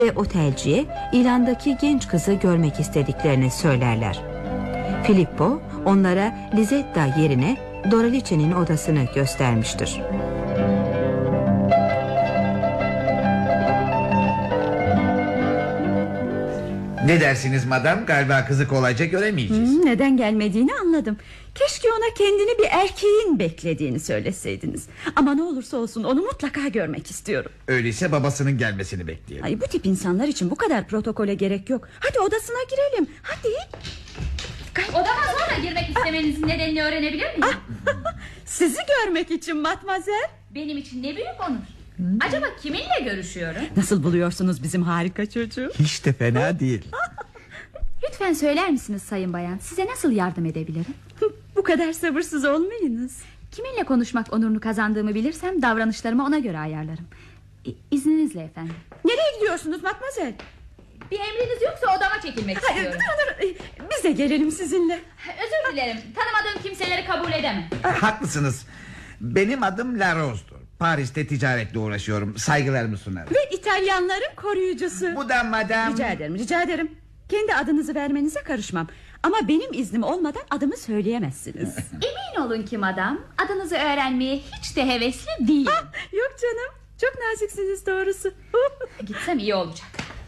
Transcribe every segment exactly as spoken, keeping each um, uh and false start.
ve otelciye ilandaki genç kızı görmek istediklerini söylerler. Filippo onlara Lisetta yerine Doralice'nin odasını göstermiştir. Ne dersiniz madam? Galiba kızı kolayca göremeyeceğiz. Hmm, neden gelmediğini anladım. Keşke ona kendini bir erkeğin beklediğini söyleseydiniz. Ama ne olursa olsun onu mutlaka görmek istiyorum. Öyleyse babasının gelmesini bekleyelim. Ay, bu tip insanlar için bu kadar protokole gerek yok. Hadi odasına girelim. Hadi. Odama sonra girmek istemenizin nedenini öğrenebilir miyim? Sizi görmek için matmazel. Benim için ne büyük onur. Acaba kiminle görüşüyorum? Nasıl buluyorsunuz bizim harika çocuğu? Hiç de fena değil. Lütfen söyler misiniz sayın bayan? Size nasıl yardım edebilirim? Bu kadar sabırsız olmayınız. Kiminle konuşmak onurunu kazandığımı bilirsem davranışlarımı ona göre ayarlarım. İ- İzninizle efendim. Nereye gidiyorsunuz matmazel? Bir emriniz yoksa odama çekilmek Hayır, istiyorum. hayır, biz de gelelim sizinle. Özür dilerim. Tanımadığım kimseleri kabul edemem. Haklısınız. Benim adım Larose'dur. Paris'te ticaretle uğraşıyorum. Saygılarımı sunarım. Ve İtalyanların koruyucusu. Bu da madam. Rica ederim, rica ederim. Kendi adınızı vermenize karışmam. Ama benim iznim olmadan adımı söyleyemezsiniz. Emin olun ki madam, adınızı öğrenmeye hiç de hevesli değilim. Ha, yok canım, çok naziksiniz doğrusu. Gitsem iyi olacak.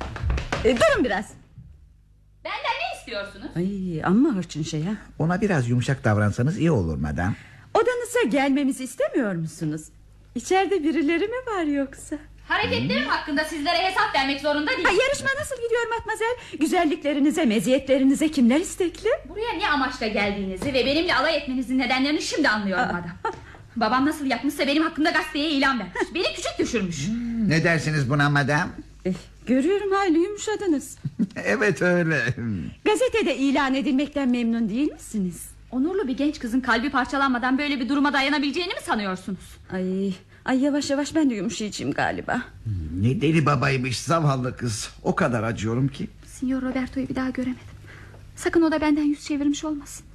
e, Durun biraz. Benden ne istiyorsunuz? Ay, amma hırçın şey ha. Ona biraz yumuşak davransanız iyi olur madam. Odanıza gelmemizi istemiyor musunuz? İçeride birileri mi var yoksa? Hareketlerim hakkında sizlere hesap vermek zorunda değilim. Ha, yarışma nasıl gidiyor matmazel? Güzelliklerinize, meziyetlerinize kimler istekli? Buraya ne amaçla geldiğinizi ve benimle alay etmenizin nedenlerini şimdi anlıyorum madam. Babam nasıl yapmışsa benim hakkımda gazeteye ilan vermiş. Beni küçük düşürmüş. Ne dersiniz buna madam? Eh, görüyorum hayli yumuşadınız. Evet öyle. Gazetede ilan edilmekten memnun değil misiniz? Onurlu bir genç kızın kalbi parçalanmadan böyle bir duruma dayanabileceğini mi sanıyorsunuz? Ay, ay yavaş yavaş ben de yumuşayacağım galiba. Ne deli babaymış zavallı kız. O kadar acıyorum ki. Signor Roberto'yu bir daha göremedim. Sakın o da benden yüz çevirmiş olmasın.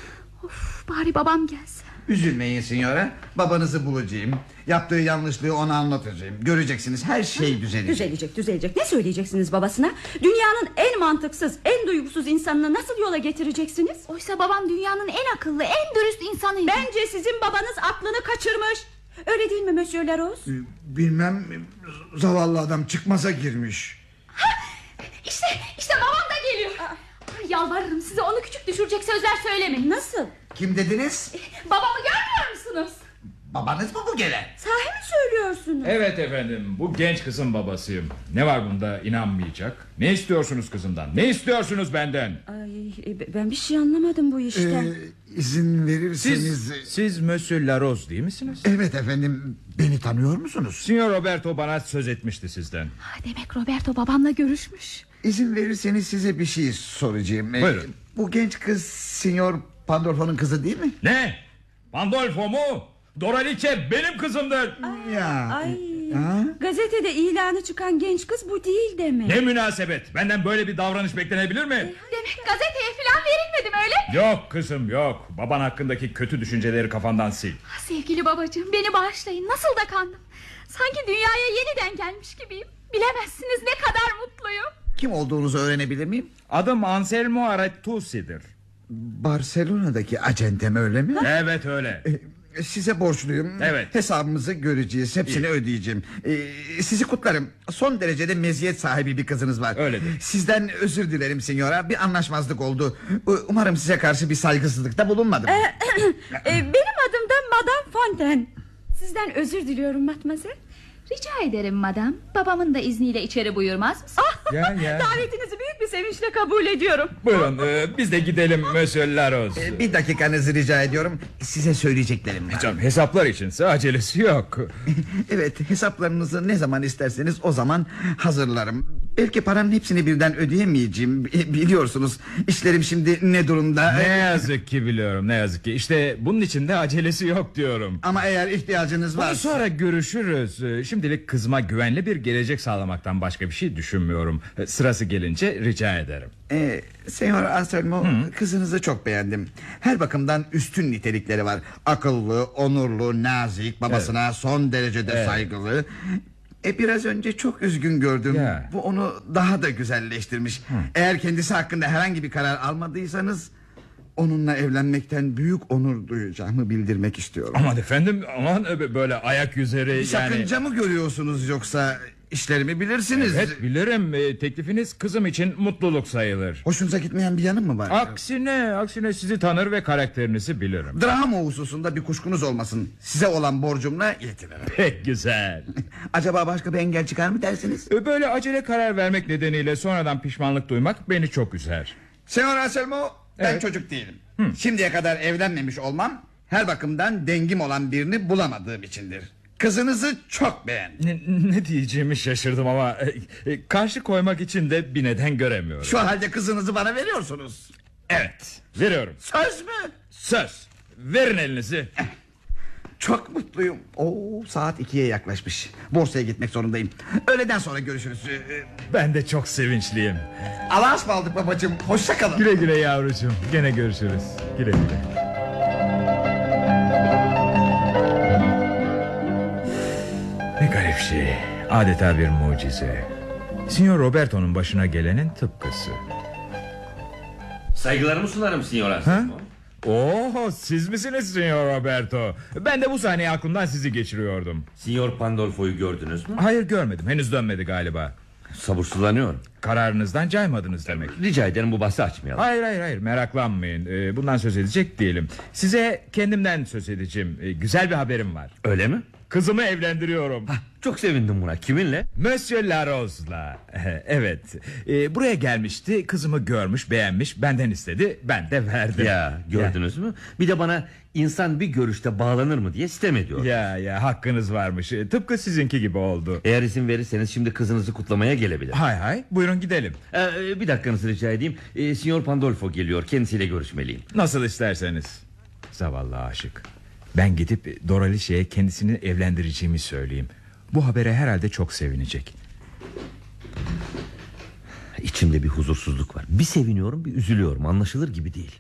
Of, bari babam gelse. Üzülmeyin signora. Babanızı bulacağım. Yaptığı yanlışlığı ona anlatacağım. Göreceksiniz her şey düzelecek. Düzelecek, düzelecek. Ne söyleyeceksiniz babasına? Dünyanın en mantıksız, en duygusuz insanını nasıl yola getireceksiniz? Oysa babam dünyanın en akıllı, en dürüst insanıydı. Bence sizin babanız aklını kaçırmış. Öyle değil mi Monsieur Larose? Bilmem, zavallı adam çıkmaza girmiş. Ha, işte, işte babam da geliyor. Ay, yalvarırım size onu küçük düşürecek sözler söylemeyin. Nasıl? Kim dediniz? Babamı görmüyor musunuz? Babanız mı bu gelen? Sahi mi söylüyorsunuz? Evet efendim, bu genç kızın babasıyım. Ne var bunda inanmayacak? Ne istiyorsunuz kızımdan? Ne istiyorsunuz benden? Ay, ben bir şey anlamadım bu işten. Ee, izin verirseniz... Siz, siz Monsieur Larose değil misiniz? Evet efendim, beni tanıyor musunuz? Signor Roberto bana söz etmişti sizden. Ha, demek Roberto babamla görüşmüş. İzin verirseniz size bir şey soracağım. Ee, Buyurun. Bu genç kız Signor Pandolfo'nun kızı değil mi? Ne? Pandolfo mu? Doralice benim kızımdır. Ya. Ay, Ha? gazetede ilanı çıkan genç kız bu değil demek. Ne münasebet? Benden böyle bir davranış beklenebilir mi? Demek gazeteye falan verilmedim öyle mi? Yok kızım yok. Baban hakkındaki kötü düşünceleri kafandan sil. Ah, sevgili babacığım, beni bağışlayın, nasıl da kandım. Sanki dünyaya yeniden gelmiş gibiyim. Bilemezsiniz ne kadar mutluyum. Kim olduğunuzu öğrenebilir miyim? Adım Anselmo Arettusi'dir. Barcelona'daki acentem öyle mi? Evet öyle. Ee, Size borçluyum. Evet. Hesabımızı göreceğiz. Hepsini ödeyeceğim. Ee, sizi kutlarım. Son derecede meziyet sahibi bir kızınız var. Öyledir. Sizden özür dilerim signora. Bir anlaşmazlık oldu. Umarım size karşı bir saygısızlıkta bulunmadım. Ee, benim adım da Madame Fontaine. Sizden özür diliyorum matmazel. Rica ederim madam. Babamın da izniyle içeri buyurmaz mısın? Gel gel. Davetinizi büyük bir sevinçle kabul ediyorum. Buyurun e, biz de gidelim Monsieur Larose. Ee, Bir dakikanızı rica ediyorum. Size söyleyeceklerim var. Canım, hesaplar içinse acelesi yok. Evet, hesaplarınızı ne zaman isterseniz o zaman hazırlarım. Belki paranın hepsini birden ödeyemeyeceğim. Biliyorsunuz işlerim şimdi ne durumda. Ne yazık ki biliyorum, ne yazık ki. İşte bunun için de acelesi yok diyorum. Ama eğer ihtiyacınız Bunu varsa... sonra görüşürüz. Ee, Şimdilik kızıma güvenli bir gelecek sağlamaktan başka bir şey düşünmüyorum. Ee, Sırası gelince rica ederim. Ee, Senyor Anselmo, kızınızı çok beğendim. Her bakımdan üstün nitelikleri var. Akıllı, onurlu, nazik, babasına son derecede Evet. saygılı. E biraz önce çok üzgün gördüm. Ya. Bu onu daha da güzelleştirmiş. Hı. Eğer kendisi hakkında herhangi bir karar almadıysanız onunla evlenmekten büyük onur duyacağımı bildirmek istiyorum. Aman efendim, aman böyle ayak üzeri yani. Sakınca mı görüyorsunuz yoksa işlerimi bilirsiniz. Evet bilirim, e, teklifiniz kızım için mutluluk sayılır. Hoşunuza gitmeyen bir yanım mı var? Aksine aksine sizi tanır ve karakterinizi bilirim. Drama hususunda bir kuşkunuz olmasın. Size olan borcumla ilgilenirim. Pek güzel. Acaba başka bir engel çıkar mı dersiniz? E, Böyle acele karar vermek nedeniyle sonradan pişmanlık duymak beni çok üzer. Senyor Anselmo, ben Evet. çocuk değilim. Hı. Şimdiye kadar evlenmemiş olmam her bakımdan dengim olan birini bulamadığım içindir. Kızınızı çok beğendim. Ne, ne diyeceğimi şaşırdım ama e, e, karşı koymak için de bir neden göremiyorum. Şu halde kızınızı bana veriyorsunuz. Evet, veriyorum. Söz mü? Söz. Verin elinizi. Çok mutluyum. Oo, saat ikiye yaklaşmış. Borsaya gitmek zorundayım. Öğleden sonra görüşürüz. Ee, Ben de çok sevinçliyim. Allah'a ısmarladık babacığım. Hoşça kalın. Güle güle yavrucuğum. Gene görüşürüz. Güle güle. Ne garip şey. Adeta bir mucize. Signor Roberto'nun başına gelenin tıpkısı. Saygılarımı sunarım Signor Ha? Anselmo. Oo, siz misiniz Signor Roberto? Ben de bu sahneyi aklımdan sizi geçiriyordum. Signor Pandolfo'yu gördünüz mü? Hayır, görmedim. Henüz dönmedi galiba. Sabırsızlanıyorum. Kararınızdan caymadınız demek. Rica ederim bu bahsi açmayalım. Hayır hayır hayır, meraklanmayın. Ee, bundan söz edecek değilim. Size kendimden söz edeceğim. Ee, güzel bir haberim var. Öyle mi? Kızımı evlendiriyorum. Hah, çok sevindim buna. Kiminle? Monsieur Larose'la. Evet. Ee, buraya gelmişti. Kızımı görmüş, beğenmiş. Benden istedi. Ben de verdim. Ya gördünüz mü? Bir de bana insan bir görüşte bağlanır mı diye sitem ediyor. Ya ya, hakkınız varmış. Ee, Tıpkı sizinki gibi oldu. Eğer izin verirseniz şimdi kızınızı kutlamaya gelebilir. Hay hay, buyurun gidelim. Ee, bir dakikanızı rica edeyim. Ee, Signor Pandolfo geliyor. Kendisiyle görüşmeliyim. Nasıl isterseniz. Zavallı aşık. Ben gidip Doralice'ye kendisini evlendireceğimi söyleyeyim. Bu habere herhalde çok sevinecek. İçimde bir huzursuzluk var. Bir seviniyorum, bir üzülüyorum. Anlaşılır gibi değil.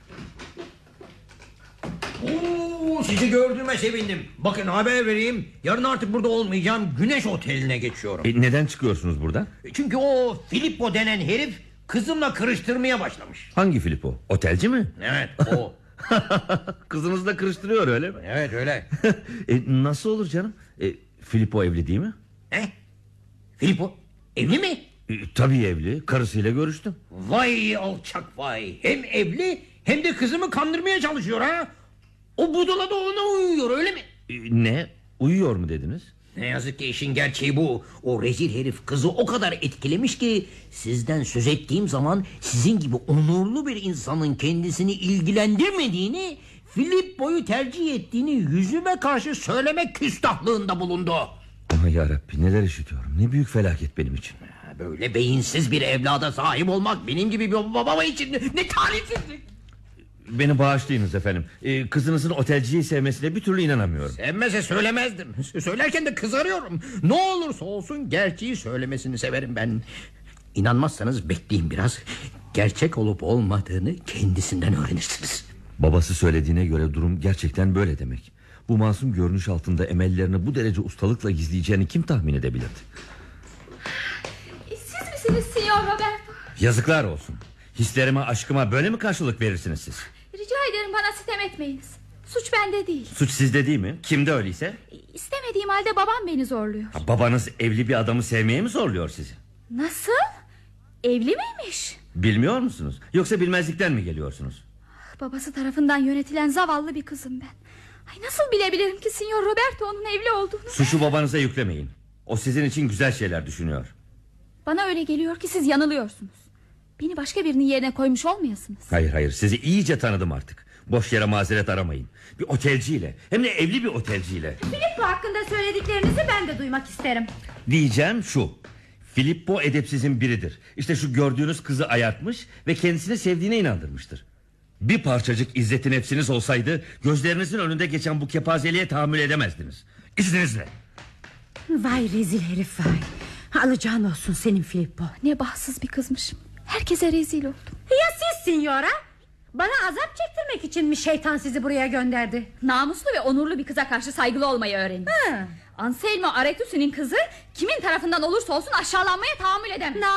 Oo, sizi gördüğüme sevindim. Bakın haber vereyim. Yarın artık burada olmayacağım. Güneş Oteli'ne geçiyorum. E, neden çıkıyorsunuz buradan? Çünkü o Filippo denen herif kızımla kırıştırmaya başlamış. Hangi Filippo? Otelci mi? Evet o. Kızınızı da kırıştırıyor öyle mi? Evet öyle. e, nasıl olur canım? E, Filippo evli değil mi? Ne? Filippo evli mi? E, tabii evli. Karısıyla görüştüm. Vay alçak vay. Hem evli hem de kızımı kandırmaya çalışıyor ha. O budala da ona uyuyor öyle mi? E, ne? Uyuyor mu dediniz? Ne yazık ki işin gerçeği bu. O rezil herif kızı o kadar etkilemiş ki sizden söz ettiğim zaman sizin gibi onurlu bir insanın kendisini ilgilendirmediğini, Filippo'yu tercih ettiğini yüzüme karşı söylemek küstahlığında bulundu. Ama yarabbi, neler işitiyorum. Ne büyük felaket benim için. Böyle beyinsiz bir evlada sahip olmak benim gibi bir baba için ne talihsizlik. Beni bağışlayınız efendim. Ee, kızınızın otelciyi sevmesine bir türlü inanamıyorum. Sevmese söylemezdim. Söylerken de kızarıyorum. Ne olursa olsun gerçeği söylemesini severim ben. İnanmazsanız bekleyin biraz. Gerçek olup olmadığını kendisinden öğrenirsiniz. Babası söylediğine göre durum gerçekten böyle demek. Bu masum görünüş altında emellerini bu derece ustalıkla gizleyeceğini kim tahmin edebilirdi? Siz misiniz Signor Roberto? Yazıklar olsun. Hislerime, aşkıma böyle mi karşılık verirsiniz siz? Rica ederim bana sitem etmeyiniz. Suç bende değil. Suç sizde değil mi? Kimde öyleyse? İstemediğim halde babam beni zorluyor. Ha, babanız evli bir adamı sevmeye mi zorluyor sizi? Nasıl? Evli miymiş? Bilmiyor musunuz? Yoksa bilmezlikten mi geliyorsunuz? Babası tarafından yönetilen zavallı bir kızım ben. Ay nasıl bilebilirim ki Signor Roberto onun evli olduğunu? Suçu babanıza yüklemeyin. O sizin için güzel şeyler düşünüyor. Bana öyle geliyor ki siz yanılıyorsunuz. Beni başka birinin yerine koymuş olmayasınız. Hayır hayır, sizi iyice tanıdım artık. Boş yere mazeret aramayın. Bir otelciyle, hem de evli bir otelciyle. Filippo hakkında söylediklerinizi ben de duymak isterim. Diyeceğim şu: Filippo edepsizin biridir. İşte şu gördüğünüz kızı ayartmış ve kendisini sevdiğine inandırmıştır. Bir parçacık izzeti nefsiniz olsaydı gözlerinizin önünde geçen bu kepazeliğe tahammül edemezdiniz. İzninizle. Vay rezil herif vay. Alacağın olsun senin Filippo. Ne bahtsız bir kızmışım. Herkese rezil oldum. Ya siz signora? Bana azap çektirmek için mi şeytan sizi buraya gönderdi? Namuslu ve onurlu bir kıza karşı saygılı olmayı öğrendim. Ha, Anselmo Aretusi'nin kızı kimin tarafından olursa olsun aşağılanmaya tahammül edemez.